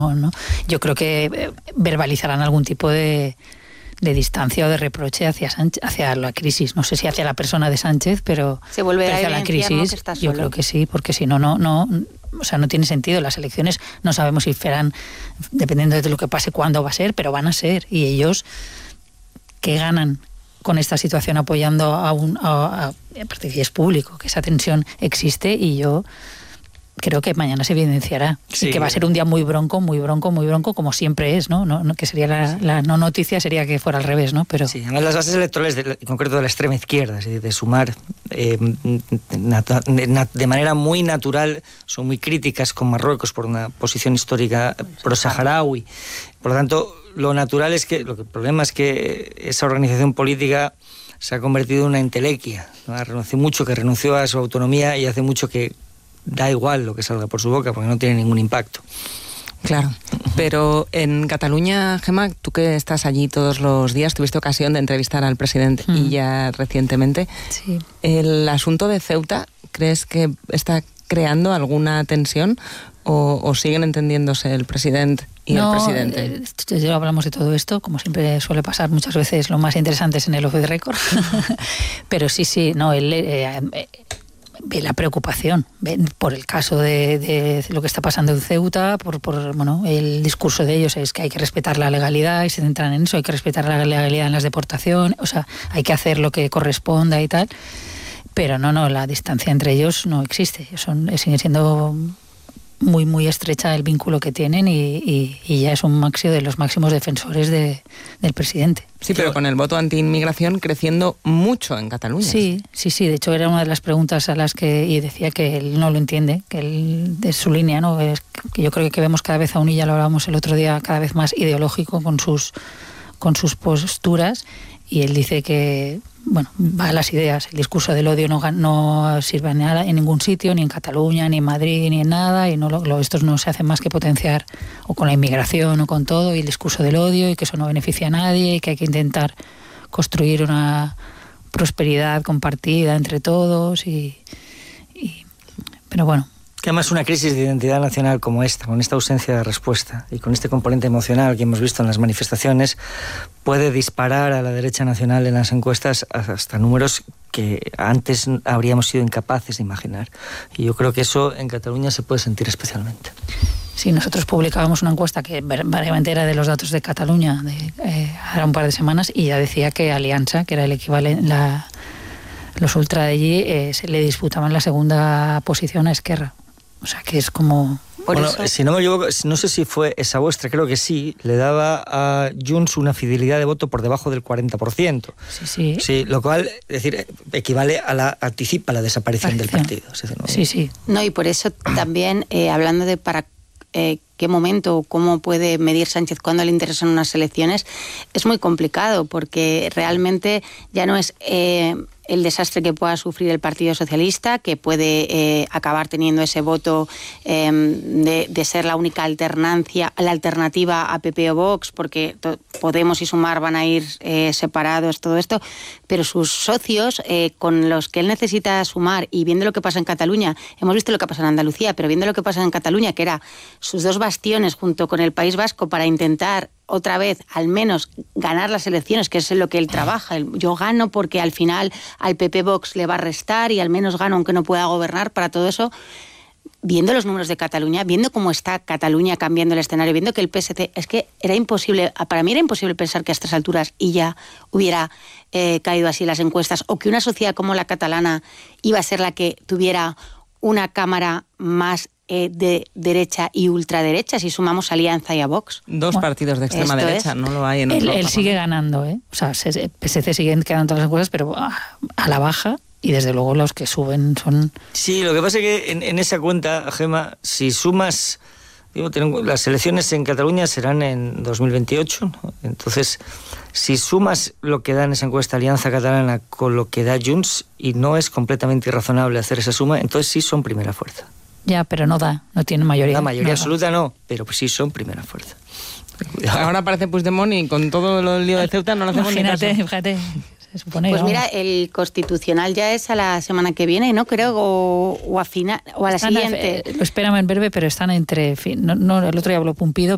¿no? Yo creo que verbalizarán algún tipo de distancia o de reproche hacia la crisis. No sé si hacia la persona de Sánchez, pero se vuelve hacia la crisis. Yo creo que sí, porque si no, o sea, no tiene sentido. Las elecciones no sabemos si serán, dependiendo de lo que pase, cuándo va a ser, pero van a ser. Y ellos, ¿qué ganan con esta situación apoyando aparte que es público, que esa tensión existe? Y yo creo que mañana se evidenciará. Sí. Y que va a ser un día muy bronco, como siempre es, ¿no? No que sería la no noticia, sería que fuera al revés, ¿no? Pero sí, además las bases electorales, en concreto de la extrema izquierda, es decir, de Sumar, de manera muy natural, son muy críticas con Marruecos por una posición histórica pro-saharaui. Por lo tanto, lo natural es que, el problema es que esa organización política se ha convertido en una entelequia, ¿no? Hace mucho que renunció a su autonomía y hace mucho que da igual lo que salga por su boca porque no tiene ningún impacto. Claro, pero en Cataluña, Gemma, tú que estás allí todos los días, tuviste ocasión de entrevistar al presidente y ya recientemente. Sí. ¿El asunto de Ceuta crees que está creando alguna tensión o siguen entendiéndose el presidente y el presidente? Ya hablamos de todo esto, como siempre suele pasar muchas veces, lo más interesante es en el off the record. Pero sí, no, él ve la preocupación por el caso de lo que está pasando en Ceuta, bueno, el discurso de ellos es que hay que respetar la legalidad y se centran en eso, hay que respetar la legalidad en las deportaciones, o sea, hay que hacer lo que corresponda y tal, pero no, la distancia entre ellos no existe, sigue siendo muy, muy estrecha el vínculo que tienen y ya es un máximo de los máximos defensores del presidente. Sí, pero con el voto anti-inmigración creciendo mucho en Cataluña. Sí, de hecho era una de las preguntas a las que y decía que él no lo entiende, que él de su línea, ¿no? Es que yo creo que vemos cada vez a un, y ya lo hablábamos el otro día, cada vez más ideológico con sus posturas, y él dice que va a las ideas. El discurso del odio no sirve en ningún sitio, ni en Cataluña, ni en Madrid, ni en nada, y estos no se hacen más que potenciar o con la inmigración o con todo, y el discurso del odio, y que eso no beneficia a nadie, y que hay que intentar construir una prosperidad compartida entre todos, pero bueno. Que además una crisis de identidad nacional como esta, con esta ausencia de respuesta y con este componente emocional que hemos visto en las manifestaciones, puede disparar a la derecha nacional en las encuestas hasta números que antes habríamos sido incapaces de imaginar. Y yo creo que eso en Cataluña se puede sentir especialmente. Sí, nosotros publicábamos una encuesta que variamente era de los datos de Cataluña hace un par de semanas, y ya decía que Alianza, que era el equivalente, los ultra de allí, se le disputaban la segunda posición a Esquerra. O sea, que es como... Si no me equivoco, no sé si fue esa vuestra, creo que sí, le daba a Junts una fidelidad de voto por debajo del 40%. Sí. Sí, lo cual, es decir, equivale anticipa la desaparición del partido. Es decir, Sí. No, y por eso también, hablando de para qué momento o cómo puede medir Sánchez cuándo le interesan unas elecciones, es muy complicado, porque realmente ya no es el desastre que pueda sufrir el Partido Socialista, que puede acabar teniendo ese voto de ser la única alternativa a PP o Vox, porque Podemos y Sumar van a ir separados, todo esto, pero sus socios con los que él necesita sumar, y viendo lo que pasa en Cataluña, hemos visto lo que pasa en Andalucía, pero viendo lo que pasa en Cataluña, que era sus dos bastiones junto con el País Vasco para intentar otra vez, al menos, ganar las elecciones, que es en lo que él trabaja. Yo gano porque al final al PP Vox le va a restar, y al menos gano aunque no pueda gobernar. Para todo eso, viendo los números de Cataluña, viendo cómo está Cataluña cambiando el escenario, viendo que el PSC, es que era imposible, para mí era imposible pensar que a estas alturas y ya hubiera caído así las encuestas, o que una sociedad como la catalana iba a ser la que tuviera una cámara más de derecha y ultraderecha, si sumamos Alianza y a Vox. Dos partidos de extrema derecha, no lo hay en Europa. Él sigue ganando, O sea, PSC siguen quedando todas las encuestas, pero a la baja, y desde luego los que suben son... Sí, lo que pasa es que en esa cuenta, Gemma, si sumas... las elecciones en Cataluña serán en 2028, ¿no? Entonces, si sumas lo que da en esa encuesta Alianza Catalana con lo que da Junts, y no es completamente irrazonable hacer esa suma, entonces sí son primera fuerza. Ya, pero no tiene mayoría. La mayoría absoluta no, pero pues sí son primera fuerza. Ahora aparece Puigdemont y con todo el lío de Ceuta no lo hacemos ni caso. Fíjate. Pues mira, el Constitucional ya es a la semana que viene, ¿no? Creo, o a la siguiente. Lo esperan en breve, pero están entre... el otro día habló Pumpido,